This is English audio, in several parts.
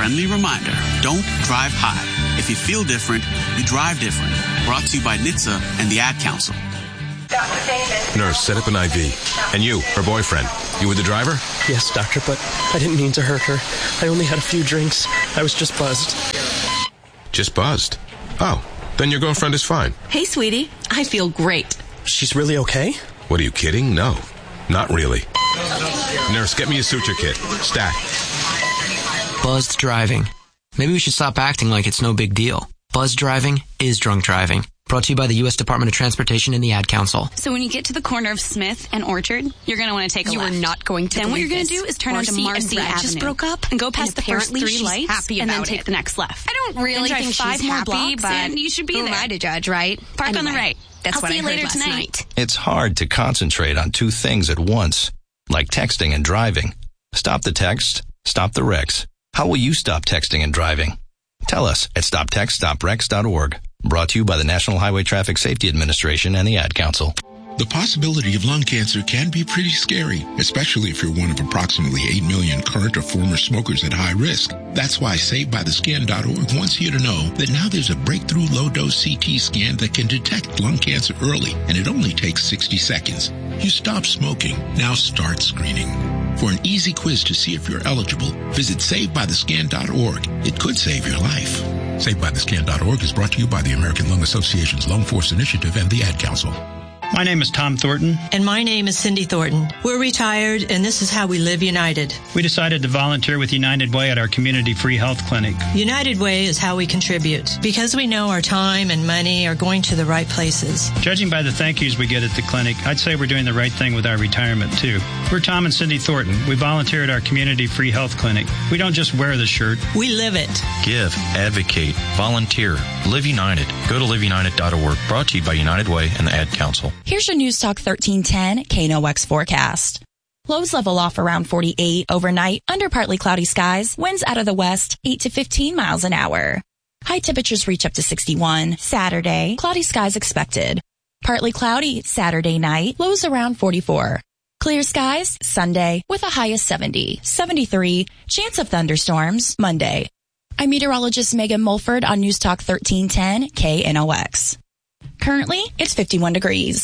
friendly reminder, don't drive high. If you feel different, you drive different. Brought to you by NHTSA and the Ad Council. Nurse, set up an IV. And you, her boyfriend, you were the driver? Yes, doctor, but I didn't mean to hurt her. I only had a few drinks. I was just buzzed. Just buzzed? Oh, then your girlfriend is fine. Hey, sweetie. I feel great. She's really okay? What, are you kidding? No, not really. Nurse, get me a suture kit. Stat. Buzzed driving. Maybe we should stop acting like it's no big deal. Buzzed driving is drunk driving. Brought to you by the U.S. Department of Transportation and the Ad Council. So when you get to the corner of Smith and Orchard, you're going to want to take a left. You are not going to. Then what you're going to do is turn onto Marcy Avenue. Just broke up and go past the first 3 lights and then take the next left. I don't really think she's 5 more happy, blocks but and you should be there. Who am I to judge, right? Park on the right. That's I'll what see I you heard later last tonight. night. It's hard to concentrate on 2 things at once, like texting and driving. Stop the text, stop the wrecks. How will you stop texting and driving? Tell us at stoptextstoprex.org. Brought to you by the National Highway Traffic Safety Administration and the Ad Council. The possibility of lung cancer can be pretty scary, especially if you're one of approximately 8 million current or former smokers at high risk. That's why SaveByTheScan.org wants you to know that now there's a breakthrough low-dose CT scan that can detect lung cancer early, and it only takes 60 seconds. You stop smoking, now start screening. For an easy quiz to see if you're eligible, visit SaveByTheScan.org. It could save your life. SaveByTheScan.org is brought to you by the American Lung Association's Lung Force Initiative and the Ad Council. My name is Tom Thornton. And my name is Cindy Thornton. We're retired, and this is how we live United. We decided to volunteer with United Way at our community free health clinic. United Way is how we contribute, because we know our time and money are going to the right places. Judging by the thank yous we get at the clinic, I'd say we're doing the right thing with our retirement, too. We're Tom and Cindy Thornton. We volunteer at our community free health clinic. We don't just wear the shirt. We live it. Give, advocate, volunteer, Live United. Go to liveunited.org. Brought to you by United Way and the Ad Council. Here's your News Talk 1310 KNOX forecast. Lows level off around 48 overnight under partly cloudy skies. Winds out of the west 8 to 15 miles an hour. High temperatures reach up to 61. Saturday, cloudy skies expected. Partly cloudy Saturday night. Lows around 44. Clear skies Sunday with a high of 70. 73. Chance of thunderstorms Monday. I'm meteorologist Megan Mulford on News Talk 1310 KNOX. Currently, it's 51 degrees.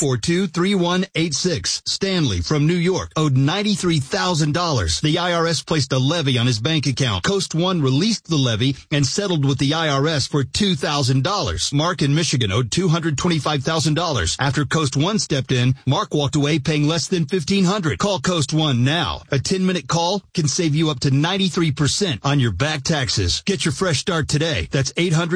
423186. Stanley from New York owed $93,000. The IRS placed a levy on his bank account. Coast One released the levy and settled with the IRS for $2,000. Mark in Michigan owed $225,000. After Coast One stepped in, Mark walked away paying less than $1,500. Call Coast One now. A 10-minute call can save you up to 93% on your back taxes. Get your fresh start today. That's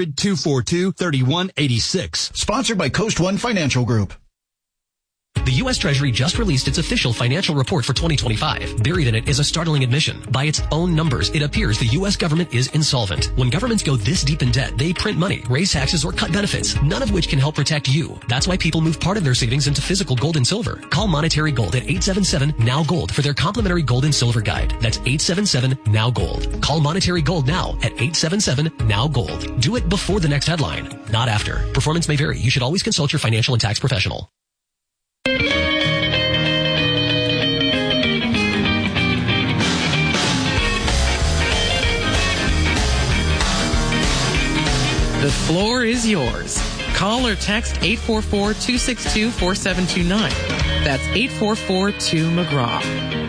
800-242-3186. Sponsored by Coast One Financial Group. The U.S. Treasury just released its official financial report for 2025. Buried in it is a startling admission. By its own numbers, it appears the U.S. government is insolvent. When governments go this deep in debt, they print money, raise taxes, or cut benefits, none of which can help protect you. That's why people move part of their savings into physical gold and silver. Call Monetary Gold at 877-NOW-GOLD for their complimentary gold and silver guide. That's 877-NOW-GOLD. Call Monetary Gold now at 877-NOW-GOLD. Do it before the next headline, not after. Performance may vary. You should always consult your financial and tax professional. The floor is yours. Call or text 844-262-4729. That's 844-2-McGraw.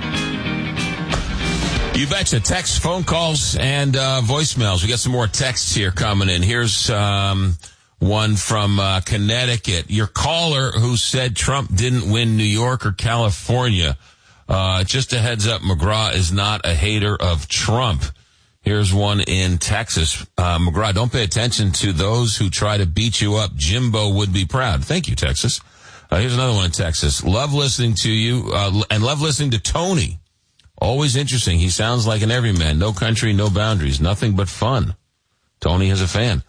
You betcha. Text, phone calls, and voicemails. We got some more texts here coming in. Here's one from Connecticut. Your caller who said Trump didn't win New York or California. Just a heads up, McGraw is not a hater of Trump. Here's one in Texas. McGraw, don't pay attention to those who try to beat you up. Jimbo would be proud. Thank you, Texas. Here's another one in Texas. Love listening to you, and love listening to Tony. Always interesting. He sounds like an everyman. No country, no boundaries. Nothing but fun. Tony is a fan.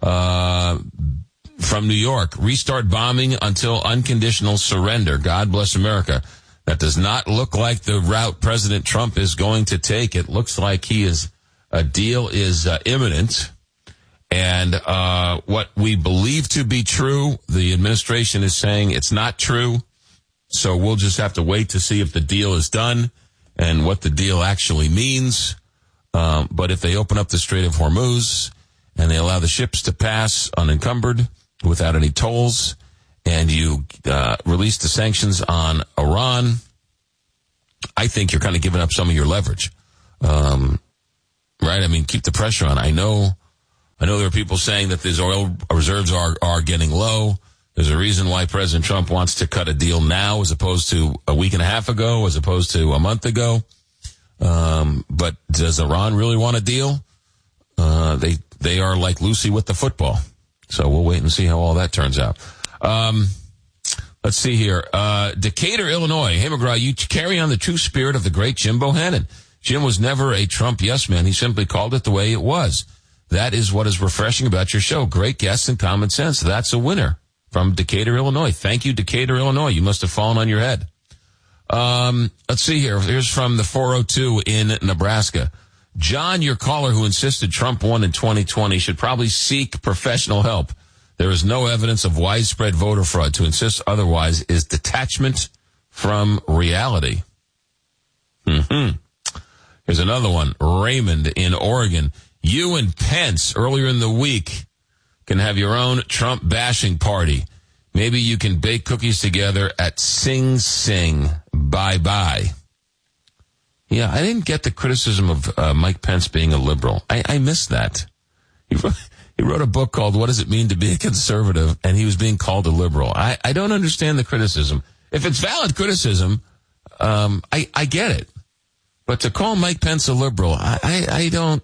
From New York, restart bombing until unconditional surrender. God bless America. That does not look like the route President Trump is going to take. It looks like a deal is imminent. And what we believe to be true, the administration is saying it's not true. So we'll just have to wait to see if the deal is done and what the deal actually means. But if they open up the Strait of Hormuz and they allow the ships to pass unencumbered without any tolls, and you release the sanctions on Iran, I think you're kind of giving up some of your leverage. Right? I mean, keep the pressure on. I know there are people saying that these oil reserves are getting low. There's a reason why President Trump wants to cut a deal now as opposed to a week and a half ago, as opposed to a month ago. But does Iran really want a deal? They are like Lucy with the football. So we'll wait and see how all that turns out. Let's see here. Decatur, Illinois. Hey, McGraw, you carry on the true spirit of the great Jim Bohannon. Jim was never a Trump yes man. He simply called it the way it was. That is what is refreshing about your show. Great guests and common sense. That's a winner. From Decatur, Illinois. Thank you, Decatur, Illinois. You must have fallen on your head. Let's see here. Here's from the 402 in Nebraska. John, your caller who insisted Trump won in 2020 should probably seek professional help. There is no evidence of widespread voter fraud. To insist otherwise is detachment from reality. Here's another one. Raymond in Oregon. You and Pence earlier in the week can have your own Trump bashing party. Maybe you can bake cookies together at Sing Sing. Bye-bye. Yeah, I didn't get the criticism of Mike Pence being a liberal. I missed that. He wrote a book called What Does It Mean to Be a Conservative, and he was being called a liberal. I don't understand the criticism. If it's valid criticism, I get it. But to call Mike Pence a liberal, I don't...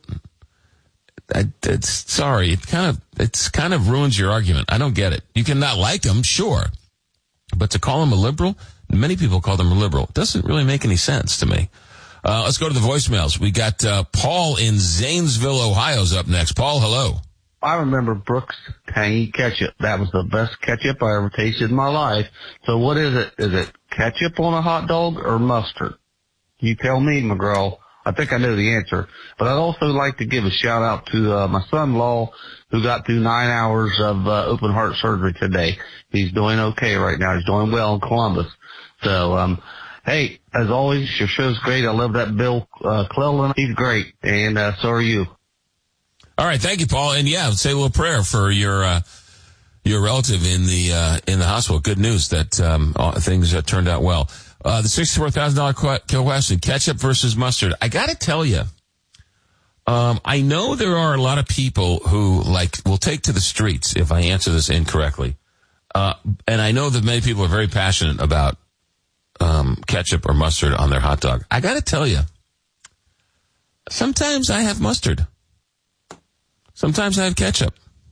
sorry. It kind of ruins your argument. I don't get it. You can not like him, sure. But to call him a liberal, many people call him a liberal. It doesn't really make any sense to me. Let's go to the voicemails. We got Paul in Zanesville, Ohio's up next. Paul, hello. I remember Brooks Tangy Ketchup. That was the best ketchup I ever tasted in my life. So what is it? Is it ketchup on a hot dog or mustard? You tell me, McGraw. I think I know the answer. But I'd also like to give a shout out to my son-in-law who got through 9 hours of open heart surgery today. He's doing okay right now. He's doing well in Columbus. So, hey, as always, your show's great. I love that Bill Cleveland. He's great. And so are you. All right, thank you, Paul. And yeah, say a little prayer for your relative in the hospital. Good news that things turned out well. The $64,000 question, ketchup versus mustard. I got to tell you, I know there are a lot of people who will take to the streets if I answer this incorrectly. And I know that many people are very passionate about ketchup or mustard on their hot dog. I got to tell you, sometimes I have mustard. Sometimes I have ketchup.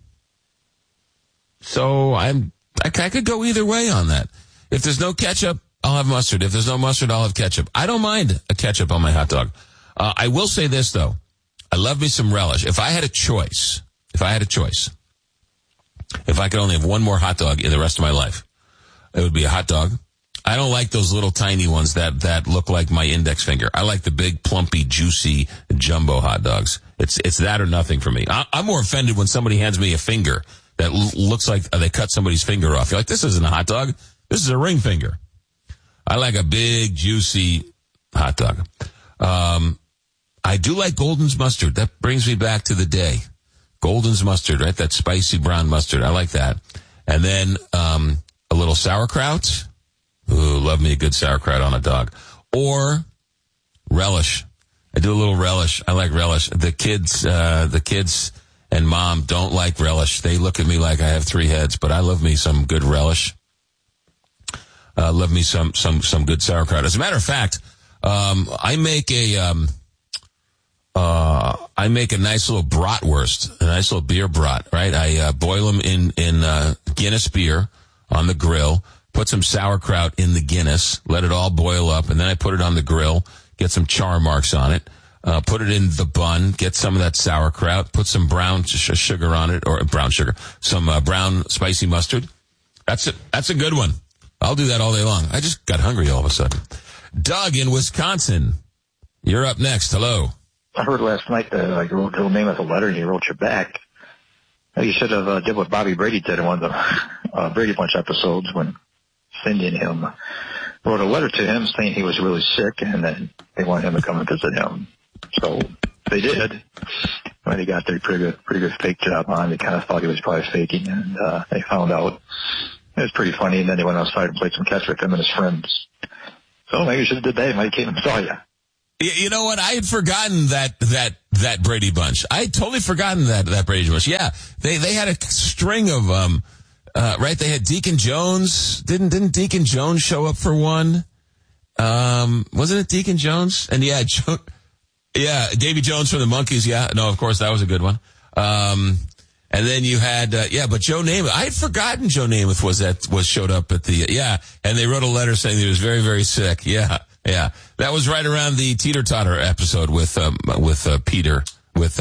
So I could go either way on that. If there's no ketchup, I'll have mustard. If there's no mustard, I'll have ketchup. I don't mind a ketchup on my hot dog. I will say this, though. I love me some relish. If I had a choice, if I could only have one more hot dog in the rest of my life, it would be a hot dog. I don't like those little tiny ones that look like my index finger. I like the big, plumpy, juicy, jumbo hot dogs. It's that or nothing for me. I'm more offended when somebody hands me a finger that looks like they cut somebody's finger off. You're like, this isn't a hot dog. This is a ring finger. I like a big, juicy hot dog. I do like Golden's mustard. That brings me back to the day. Golden's mustard, right? That spicy brown mustard. I like that. And then a little sauerkraut. Ooh, love me a good sauerkraut on a dog. Or relish. I do a little relish. I like relish. The kids and mom don't like relish. They look at me like I have 3 heads, but I love me some good relish. Love me some good sauerkraut. As a matter of fact, I make a nice little bratwurst, a nice little beer brat, right? I boil them in Guinness beer on the grill, put some sauerkraut in the Guinness, let it all boil up, and then I put it on the grill, get some char marks on it, put it in the bun, get some of that sauerkraut, put some brown sugar on it, or brown sugar, some brown spicy mustard. That's it. That's a good one. I'll do that all day long. I just got hungry all of a sudden. Doug in Wisconsin, you're up next. Hello. I heard last night that you wrote your name as a letter and you wrote your back. You should have did what Bobby Brady did in one of the Brady Bunch episodes when Cindy and him wrote a letter to him saying he was really sick and then they wanted him to come and visit him. So they did. When he got their pretty good fake job on, they kind of thought he was probably faking, and they found out. It was pretty funny, and then they went outside and played some catch with him and his friends. So maybe you should have did that. He might have came and saw you. You know what? I had forgotten that Brady Bunch. I had totally forgotten that Brady Bunch. Yeah, they had a string of right. They had Deacon Jones. Didn't Deacon Jones show up for one? Wasn't it Deacon Jones? And yeah, Davy Jones from the Monkees. Yeah, no, of course that was a good one. And then you had but Joe Namath. I had forgotten Joe Namath was showed up at the and they wrote a letter saying he was very, very sick. Yeah. That was right around the Teeter Totter episode with Peter, with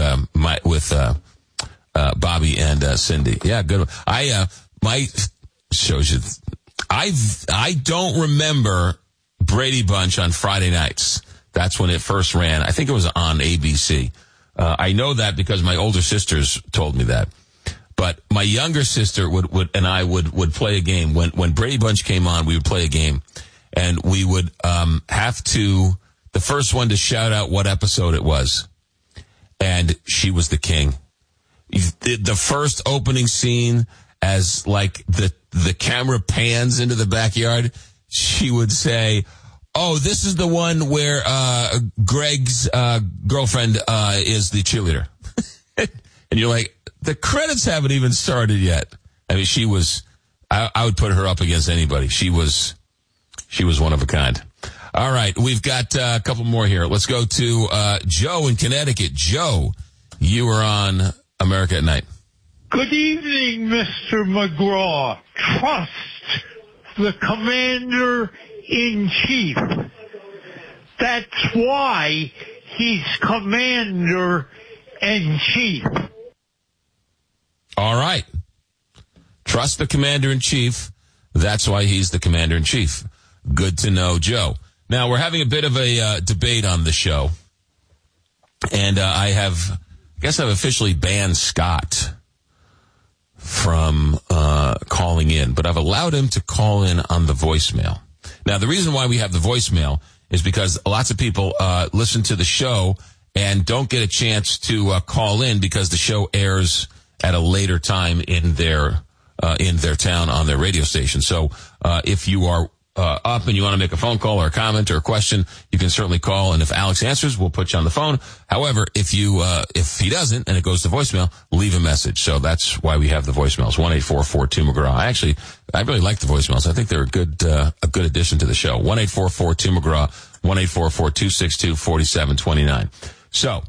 Bobby and Cindy. Yeah, good one. My shows you. I don't remember Brady Bunch on Friday nights. That's when it first ran. I think it was on ABC. I know that because my older sisters told me that. But my younger sister would play a game. When Brady Bunch came on, we would play a game. And we would have to, the first one to shout out what episode it was. And she was the king. The first opening scene, as like the camera pans into the backyard, she would say, "Oh, this is the one where Greg's girlfriend is the cheerleader." And you're like, the credits haven't even started yet. I mean, she was, I would put her up against anybody. She was one of a kind. All right, we've got a couple more here. Let's go to Joe in Connecticut. Joe, you are on America at Night. Good evening, Mr. McGraw. Trust the Commander-in-Chief. That's why he's Commander-in-Chief. All right. Trust the Commander-in-Chief. That's why he's the Commander-in-Chief. Good to know, Joe. Now, we're having a bit of a debate on the show. And I guess I've officially banned Scott from calling in. But I've allowed him to call in on the voicemail. Now, the reason why we have the voicemail is because lots of people listen to the show and don't get a chance to call in because the show airs at a later time in their town on their radio station. So if you are up and you want to make a phone call or a comment or a question, you can certainly call. And if Alex answers, we'll put you on the phone. However, if he doesn't and it goes to voicemail, leave a message. So that's why we have the voicemails. 1-844-2McGraw. I really like the voicemails. I think they're a good addition to the show. 1-844-2McGraw. 1-844-262-4729. So,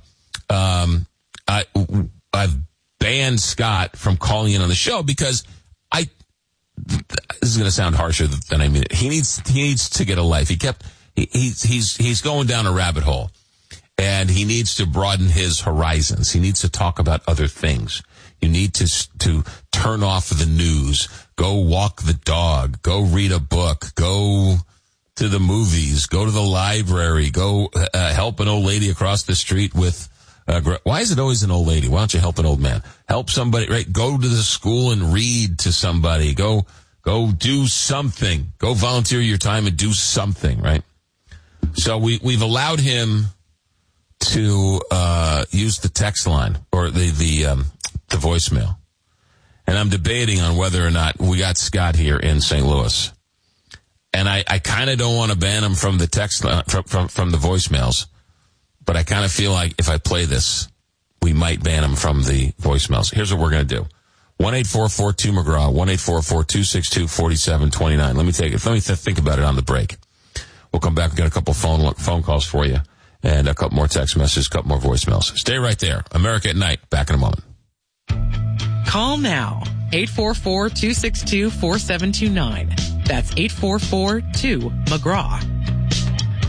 I've banned Scott from calling in on the show because this is going to sound harsher than I mean it. He needs to get a life. He's going down a rabbit hole, and he needs to broaden his horizons. He needs to talk about other things. You need to turn off the news, go walk the dog, go read a book, go to the movies, go to the library, go help an old lady across the street with. Why is it always an old lady? Why don't you help an old man? Help somebody, right? Go to the school and read to somebody. Go do something. Go volunteer your time and do something, right? So we've allowed him to use the text line or the voicemail. And I'm debating on whether or not we got Scott here in St. Louis. And I kind of don't want to ban him from the text from the voicemails. But I kind of feel like if I play this, we might ban him from the voicemails. Here's what we're going to do. 1-844-2McGraw, 1-844-262-4729. Let me think about it on the break. We'll come back and get a couple phone calls for you and a couple more text messages, a couple more voicemails. Stay right there. America at Night. Back in a moment. Call now. 844-262-4729. That's 844-2-McGraw.